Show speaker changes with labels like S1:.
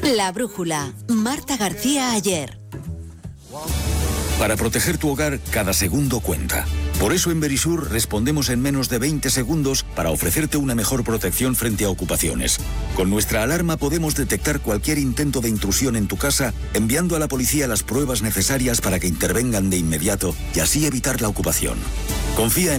S1: La brújula. Marta García Ayer.
S2: Para proteger tu hogar, cada segundo cuenta. Por eso en Verisur respondemos en menos de 20 segundos para ofrecerte una mejor protección frente a ocupaciones. Con nuestra alarma podemos detectar cualquier intento de intrusión en tu casa, enviando a la policía las pruebas necesarias para que intervengan de inmediato y así evitar la ocupación. Confía en